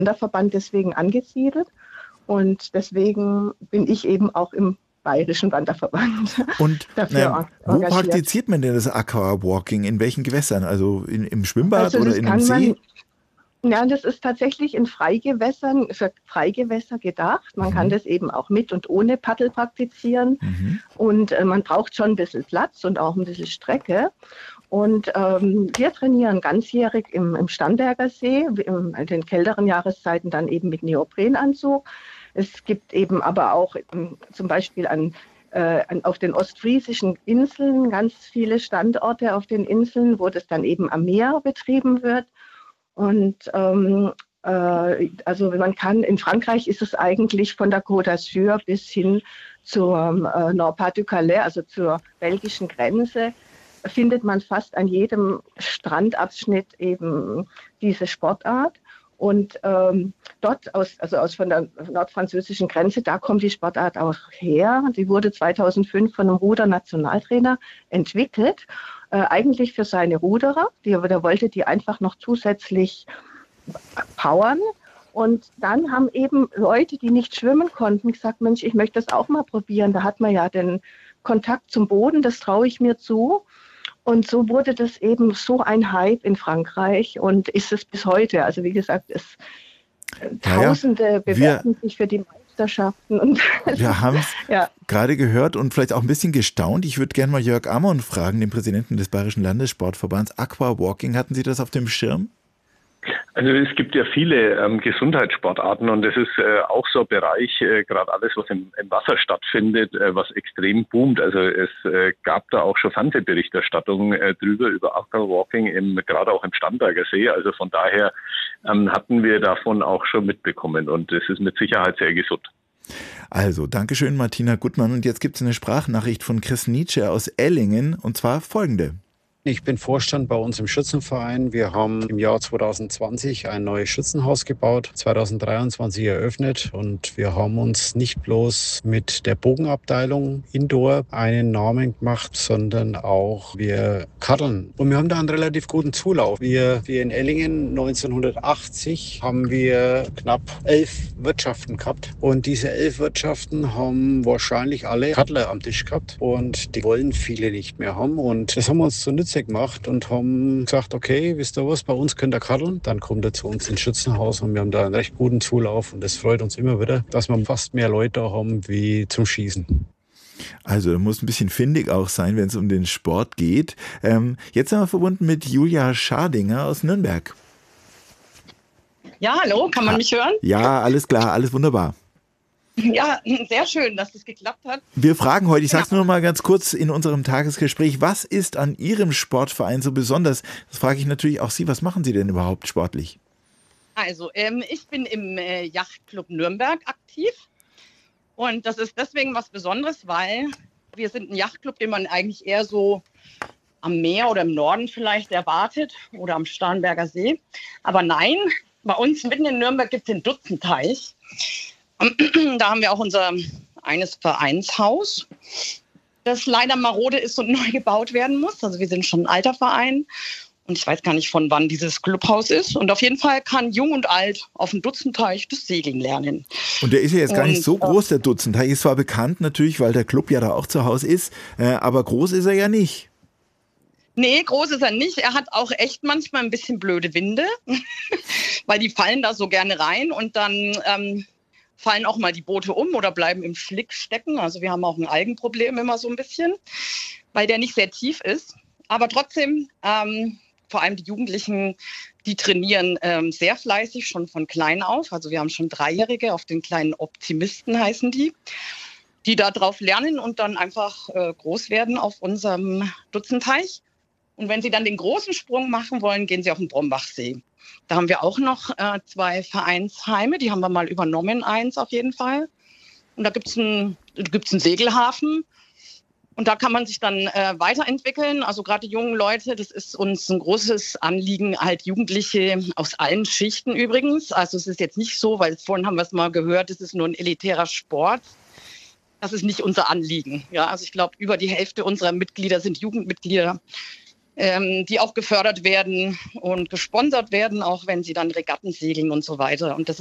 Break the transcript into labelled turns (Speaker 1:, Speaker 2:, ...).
Speaker 1: Wanderverband deswegen angesiedelt. Und deswegen bin ich eben auch im Bayerischen Wanderverband
Speaker 2: Und
Speaker 1: dafür
Speaker 2: wo
Speaker 1: engagiert.
Speaker 2: praktiziert man denn das Aquawalking? In welchen Gewässern? Also im Schwimmbad
Speaker 1: Also
Speaker 2: oder
Speaker 1: das
Speaker 2: in einem
Speaker 1: kann
Speaker 2: See?
Speaker 1: Ja, das ist tatsächlich in Freigewässern, für Freigewässer gedacht. Man kann das eben auch mit und ohne Paddel praktizieren. Und man braucht schon ein bisschen Platz und auch ein bisschen Strecke. Und wir trainieren ganzjährig im Starnberger See, in den kälteren Jahreszeiten dann eben mit Neoprenanzug. Es gibt eben aber auch zum Beispiel auf den ostfriesischen Inseln ganz viele Standorte auf den Inseln, wo das dann eben am Meer betrieben wird. Und also man kann, in Frankreich ist es eigentlich von der Côte d'Azur bis hin zum Nord-Pas-du-Calais, also zur belgischen Grenze, findet man fast an jedem Strandabschnitt eben diese Sportart. Und dort von der nordfranzösischen Grenze, da kommt die Sportart auch her. Die wurde 2005 von einem Ruder-Nationaltrainer entwickelt, eigentlich für seine Ruderer. Der wollte die einfach noch zusätzlich powern. Und dann haben eben Leute, die nicht schwimmen konnten, gesagt, Mensch, ich möchte das auch mal probieren. Da hat man ja den Kontakt zum Boden, das traue ich mir zu. Und so wurde das eben so ein Hype in Frankreich und ist es bis heute. Also wie gesagt, Tausende bewerben sich für die Meisterschaften. Und
Speaker 2: wir haben es gerade gehört und vielleicht auch ein bisschen gestaunt. Ich würde gerne mal Jörg Ammon fragen, den Präsidenten des Bayerischen Landessportverbands. Aquawalking, hatten Sie das auf dem Schirm?
Speaker 3: Also es gibt ja viele Gesundheitssportarten und das ist auch so ein Bereich, gerade alles, was im Wasser stattfindet, was extrem boomt. Also es gab da auch schon Fernsehberichterstattung drüber, über Aquawalking, gerade auch im Starnberger See. Also von daher hatten wir davon auch schon mitbekommen und es ist mit Sicherheit sehr gesund.
Speaker 2: Also, Dankeschön, Martina Gutmann. Und jetzt gibt es eine Sprachnachricht von Chris Nietzsche aus Ellingen und zwar folgende.
Speaker 4: Ich bin Vorstand bei uns im Schützenverein. Wir haben im Jahr 2020 ein neues Schützenhaus gebaut, 2023 eröffnet und wir haben uns nicht bloß mit der Bogenabteilung Indoor einen Namen gemacht, sondern auch wir kaddeln. Und wir haben da einen relativ guten Zulauf. Wir in Ellingen 1980 haben wir knapp 11 Wirtschaften gehabt und diese 11 Wirtschaften haben wahrscheinlich alle Kaddler am Tisch gehabt und die wollen viele nicht mehr haben und das haben wir uns zunutze gemacht und haben gesagt, okay, wisst ihr was, bei uns könnt ihr kaddeln. Dann kommt er zu uns ins Schützenhaus und wir haben da einen recht guten Zulauf und das freut uns immer wieder, dass wir fast mehr Leute da haben wie zum Schießen.
Speaker 2: Also da muss ein bisschen findig auch sein, wenn es um den Sport geht. Jetzt sind wir verbunden mit Julia Schardinger aus Nürnberg.
Speaker 5: Ja, hallo, kann man mich hören?
Speaker 2: Ja, alles klar, alles wunderbar.
Speaker 5: Ja, sehr schön, dass das geklappt hat.
Speaker 2: Wir fragen heute, ich sage es nur noch mal ganz kurz in unserem Tagesgespräch, was ist an Ihrem Sportverein so besonders? Das frage ich natürlich auch Sie, was machen Sie denn überhaupt sportlich?
Speaker 5: Also, ich bin im Yachtclub Nürnberg aktiv und das ist deswegen was Besonderes, weil wir sind ein Yachtclub, den man eigentlich eher so am Meer oder im Norden vielleicht erwartet oder am Starnberger See. Aber nein, bei uns mitten in Nürnberg gibt es den Dutzenteich. Da haben wir auch unser eines Vereinshaus, das leider marode ist und neu gebaut werden muss. Also wir sind schon ein alter Verein und ich weiß gar nicht, von wann dieses Clubhaus ist. Und auf jeden Fall kann Jung und Alt auf dem Dutzenteich das Segeln lernen.
Speaker 2: Und der ist ja jetzt gar nicht so groß, der Dutzenteich. Ist zwar bekannt natürlich, weil der Club ja da auch zu Hause ist, aber groß ist er ja nicht.
Speaker 5: Nee, groß ist er nicht. Er hat auch echt manchmal ein bisschen blöde Winde, weil die fallen da so gerne rein und dann fallen auch mal die Boote um oder bleiben im Schlick stecken. Also wir haben auch ein Algenproblem immer so ein bisschen, weil der nicht sehr tief ist. Aber trotzdem, vor allem die Jugendlichen, die trainieren sehr fleißig, schon von klein auf. Also wir haben schon Dreijährige, auf den kleinen Optimisten heißen die da drauf lernen und dann einfach groß werden auf unserem Dutzenteich. Und wenn sie dann den großen Sprung machen wollen, gehen sie auf den Brombachsee. Da haben wir auch noch 2 Vereinsheime, die haben wir mal übernommen, 1 auf jeden Fall. Und da gibt's einen Segelhafen und da kann man sich dann weiterentwickeln. Also gerade die jungen Leute, das ist uns ein großes Anliegen, halt Jugendliche aus allen Schichten übrigens. Also es ist jetzt nicht so, weil vorhin haben wir es mal gehört, es ist nur ein elitärer Sport. Das ist nicht unser Anliegen. Ja, also ich glaube, über die Hälfte unserer Mitglieder sind Jugendmitglieder. die auch gefördert werden und gesponsert werden, auch wenn sie dann Regatten segeln und so weiter. Und das